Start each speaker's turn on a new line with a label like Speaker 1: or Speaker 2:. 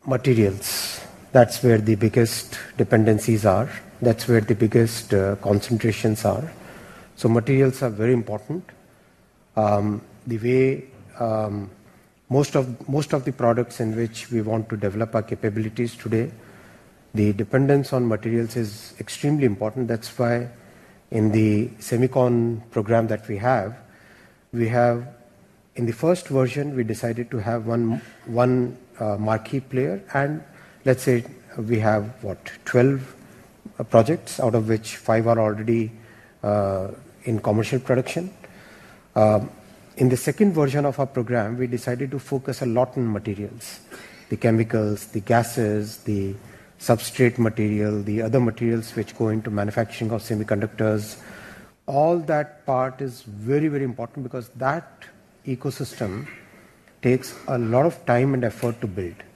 Speaker 1: materials. That's where the biggest dependencies are. That's where the biggest concentrations are. So materials are very important. The way most of the products in which we want to develop our capabilities today, the dependence on materials is extremely important. That's why in the Semicon program that we have in the first version, we decided to have one marquee player, and let's say we have 12 projects, out of which 5 are already in commercial production. In the second version of our program, we decided to focus a lot on materials, the chemicals, the gases, the substrate material, the other materials which go into manufacturing of semiconductors. All that part is very, very important because that ecosystem takes a lot of time and effort to build.